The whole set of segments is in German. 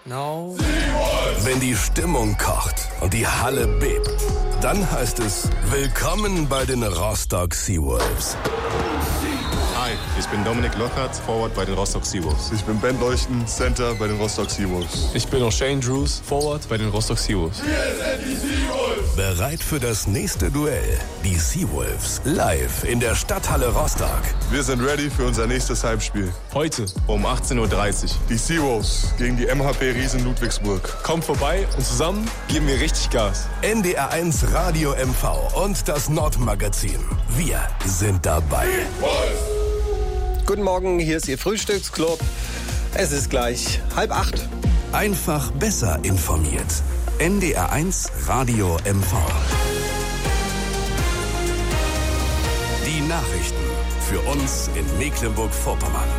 No. Wenn die Stimmung kocht und die Halle bebt, dann heißt es Willkommen bei den Rostock Seawolves. Hi, ich bin Dominik Lockhart, Forward bei den Rostock Seawolves. Ich bin Ben Leuchten, Center bei den Rostock Seawolves. Ich bin O'Shane Drews, Forward bei den Rostock Seawolves. Wir sind die Seawolves. Bereit für das nächste Duell. Die Seawolves live in der Stadthalle Rostock. Wir sind ready für unser nächstes Heimspiel. Heute um 18:30 Uhr. Die Seawolves gegen die MHP Riesen Ludwigsburg. Kommt vorbei und zusammen geben wir richtig Gas. NDR1 Radio MV und das Nordmagazin. Wir sind dabei. Guten Morgen, hier ist Ihr Frühstücksclub. Es ist gleich 7:30. Einfach besser informiert. NDR1 Radio MV. Die Nachrichten für uns in Mecklenburg-Vorpommern.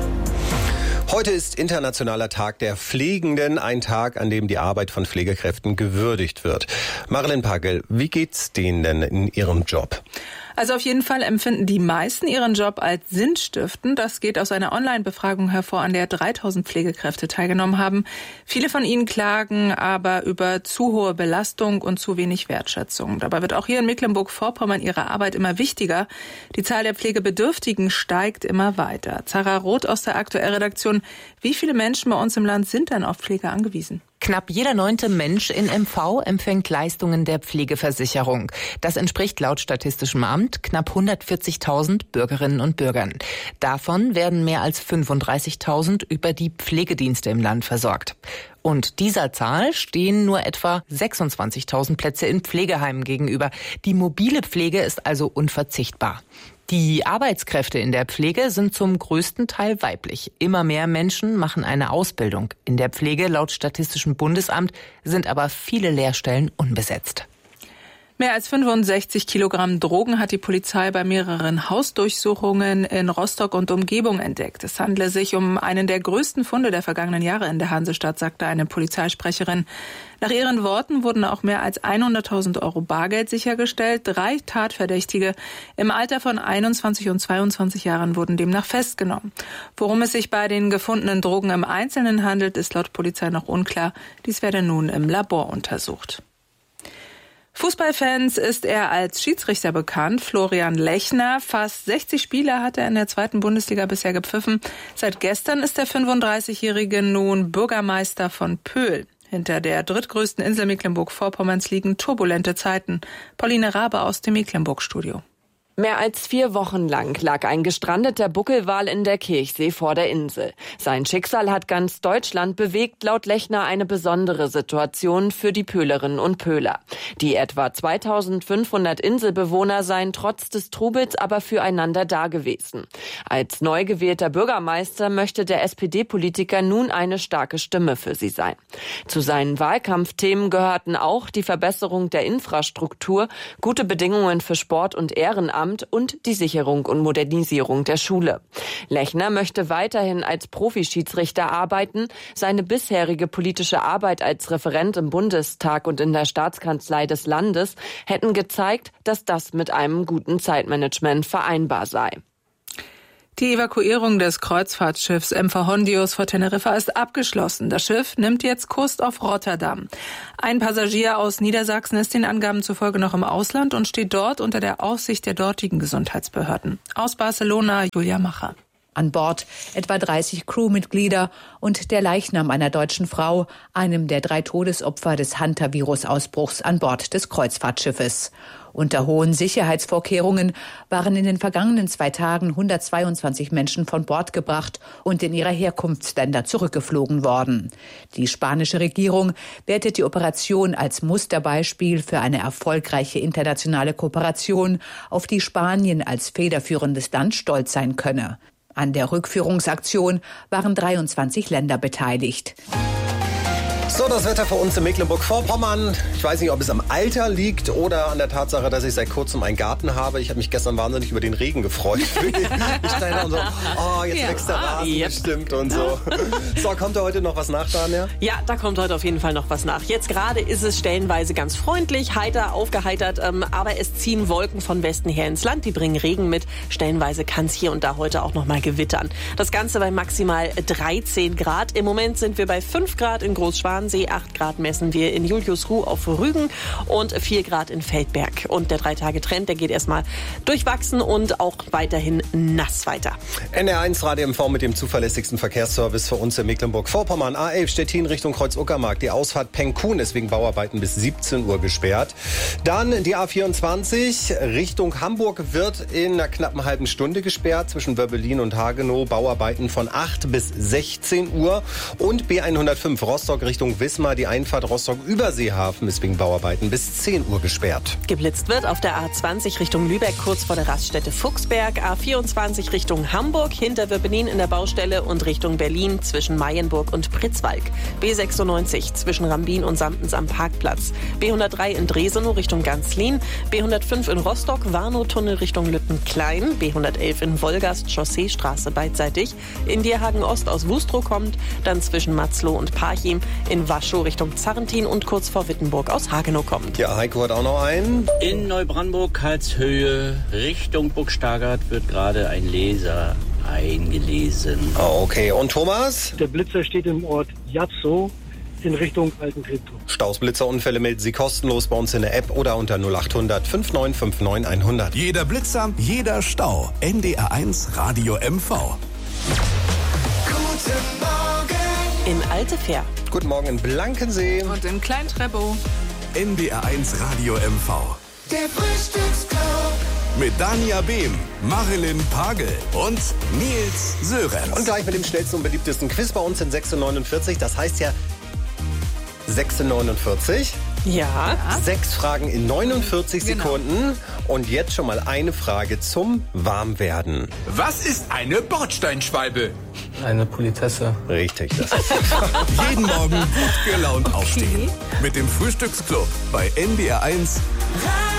Heute ist Internationaler Tag der Pflegenden, ein Tag, an dem die Arbeit von Pflegekräften gewürdigt wird. Marilyn Pagel, wie geht's denen denn in ihrem Job? Also auf jeden Fall empfinden die meisten ihren Job als sinnstiftend. Das geht aus einer Online-Befragung hervor, an der 3000 Pflegekräfte teilgenommen haben. Viele von ihnen klagen aber über zu hohe Belastung und zu wenig Wertschätzung. Dabei wird auch hier in Mecklenburg-Vorpommern ihre Arbeit immer wichtiger. Die Zahl der Pflegebedürftigen steigt immer weiter. Zara Roth aus der Aktuell-Redaktion. Wie viele Menschen bei uns im Land sind denn auf Pflege angewiesen? Knapp jeder 9. Mensch in MV empfängt Leistungen der Pflegeversicherung. Das entspricht laut Statistischem Amt knapp 140.000 Bürgerinnen und Bürgern. Davon werden mehr als 35.000 über die Pflegedienste im Land versorgt. Und dieser Zahl stehen nur etwa 26.000 Plätze in Pflegeheimen gegenüber. Die mobile Pflege ist also unverzichtbar. Die Arbeitskräfte in der Pflege sind zum größten Teil weiblich. Immer mehr Menschen machen eine Ausbildung in der Pflege. Laut Statistischem Bundesamt sind aber viele Lehrstellen unbesetzt. Mehr als 65 Kilogramm Drogen hat die Polizei bei mehreren Hausdurchsuchungen in Rostock und Umgebung entdeckt. Es handle sich um einen der größten Funde der vergangenen Jahre in der Hansestadt, sagte eine Polizeisprecherin. Nach ihren Worten wurden auch mehr als 100.000 Euro Bargeld sichergestellt. 3 Tatverdächtige im Alter von 21 und 22 Jahren wurden demnach festgenommen. Worum es sich bei den gefundenen Drogen im Einzelnen handelt, ist laut Polizei noch unklar. Dies werde nun im Labor untersucht. Fußballfans ist er als Schiedsrichter bekannt, Florian Lechner. Fast 60 Spiele hat er in der 2. Bundesliga bisher gepfiffen. Seit gestern ist der 35-Jährige nun Bürgermeister von Pöhl. Hinter der drittgrößten Insel Mecklenburg-Vorpommerns liegen turbulente Zeiten. Pauline Rabe aus dem Mecklenburg-Studio. Mehr als 4 Wochen lang lag ein gestrandeter Buckelwal in der Kirchsee vor der Insel. Sein Schicksal hat ganz Deutschland bewegt, laut Lechner eine besondere Situation für die Pöhlerinnen und Pöhler. Die etwa 2500 Inselbewohner seien trotz des Trubels aber füreinander dagewesen. Als neu gewählter Bürgermeister möchte der SPD-Politiker nun eine starke Stimme für sie sein. Zu seinen Wahlkampfthemen gehörten auch die Verbesserung der Infrastruktur, gute Bedingungen für Sport und Ehrenamt und die Sicherung und Modernisierung der Schule. Lechner möchte weiterhin als Profischiedsrichter arbeiten. Seine bisherige politische Arbeit als Referent im Bundestag und in der Staatskanzlei des Landes hätten gezeigt, dass das mit einem guten Zeitmanagement vereinbar sei. Die Evakuierung des Kreuzfahrtschiffs MV Hondius vor Teneriffa ist abgeschlossen. Das Schiff nimmt jetzt Kurs auf Rotterdam. Ein Passagier aus Niedersachsen ist den Angaben zufolge noch im Ausland und steht dort unter der Aufsicht der dortigen Gesundheitsbehörden. Aus Barcelona, Julia Macher. An Bord etwa 30 Crewmitglieder und der Leichnam einer deutschen Frau, einem der 3 Todesopfer des Hantavirus-Ausbruchs an Bord des Kreuzfahrtschiffes. Unter hohen Sicherheitsvorkehrungen waren in den vergangenen 2 Tagen 122 Menschen von Bord gebracht und in ihre Herkunftsländer zurückgeflogen worden. Die spanische Regierung wertet die Operation als Musterbeispiel für eine erfolgreiche internationale Kooperation, auf die Spanien als federführendes Land stolz sein könne. An der Rückführungsaktion waren 23 Länder beteiligt. So, das Wetter für uns in Mecklenburg-Vorpommern. Ich weiß nicht, ob es am Alter liegt oder an der Tatsache, dass ich seit kurzem einen Garten habe. Ich habe mich gestern wahnsinnig über den Regen gefreut. Ich stand da und so, jetzt wächst der Rasen bestimmt und so. So, kommt da heute noch was nach, Daniel? Ja, da kommt heute auf jeden Fall noch was nach. Jetzt gerade ist es stellenweise ganz freundlich, heiter, aufgeheitert, aber es ziehen Wolken von Westen her ins Land. Die bringen Regen mit. Stellenweise kann es hier und da heute auch noch mal gewittern. Das Ganze bei maximal 13 Grad. Im Moment sind wir bei 5 Grad in Großschwanensee, 8 Grad messen wir in Juliusruh auf Rügen und 4 Grad in Feldberg. Und der 3-Tage-Trend, der geht erstmal durchwachsen und auch weiterhin nass weiter. NR1 Radio MV mit dem zuverlässigsten Verkehrsservice für uns in Mecklenburg-Vorpommern. A11 Stettin Richtung Kreuz-Uckermark. Die Ausfahrt Pengkun ist wegen Bauarbeiten bis 17 Uhr gesperrt. Dann die A24 Richtung Hamburg wird in einer knappen halben Stunde gesperrt zwischen Wöbbelin und Hagenow. Bauarbeiten von 8 bis 16 Uhr. Und B105 Rostock Richtung Wismar. Die Einfahrt Rostock-Überseehafen ist wegen Bauarbeiten bis 10 Uhr gesperrt. Geblitzt wird auf der A20 Richtung Lübeck kurz vor der Raststätte Fuchsberg. A24 Richtung Hamburg hinter Wöbbelin in der Baustelle und Richtung Berlin zwischen Mayenburg und Pritzwalk. B96 zwischen Rambin und Samtens am Parkplatz. B103 in Dresenow Richtung Ganzlin. B105 in Rostock, Warnow-Tunnel Richtung Lüttenklein. B111 in Wolgast, Chausseestraße beidseitig. In Dierhagen Ost aus Wustrow kommt, dann zwischen Matzloh und Parchim. In Waschow Richtung Zarrentin und kurz vor Wittenburg aus Hagenow kommt. Ja, Heiko hat auch noch einen. In Neubrandenburg-Karlshöhe Richtung Burgstagert wird gerade ein Leser eingelesen. Okay, und Thomas? Der Blitzer steht im Ort Jatzow in Richtung Altentreptow. Stausblitzerunfälle melden Sie kostenlos bei uns in der App oder unter 0800 5959 100. Jeder Blitzer, jeder Stau. NDR1 Radio MV. Guten Morgen. In Altefähr. Guten Morgen in Blankensee. Und in Klein-Treppow. NDR1 Radio MV. Der Frühstücksclub. Mit Dania Behm, Marilyn Pagel und Nils Sörensen. Und gleich mit dem schnellsten und beliebtesten Quiz bei uns in 6:49. Das heißt ja 6:49. Ja. 6 Fragen in 49 Sekunden. Und jetzt schon mal eine Frage zum Warmwerden. Was ist eine Bordsteinschwalbe? Eine Politesse. Richtig. Das ist jeden Morgen gut gelaunt aufstehen. Mit dem Frühstücksclub bei NDR1.